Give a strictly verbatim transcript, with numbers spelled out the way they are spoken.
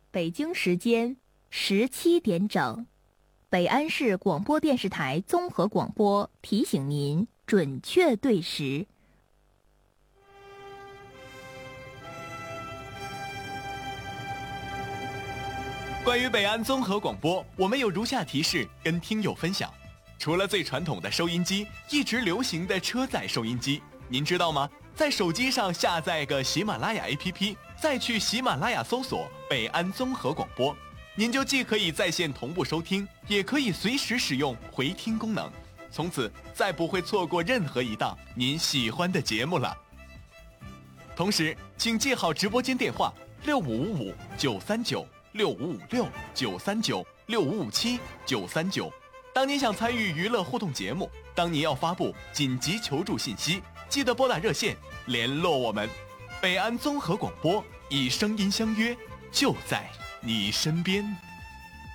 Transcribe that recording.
北京时间十七点整，北安市广播电视台综合广播提醒您准确对时。 关于北安综合广播，我们有如下提示跟听友分享。除了最传统的收音机，一直流行的车载收音机，您知道吗？在手机上下载个喜马拉雅 A P P， 再去喜马拉雅搜索北安综合广播，您就既可以在线同步收听，也可以随时使用回听功能，从此再不会错过任何一档您喜欢的节目了。同时请记好直播间电话六五五五九三九六五五六九三九六五五七九三九。当您想参与娱乐互动节目，当您要发布紧急求助信息，记得拨打热线联络我们。北安综合广播，以声音相约，就在你身边。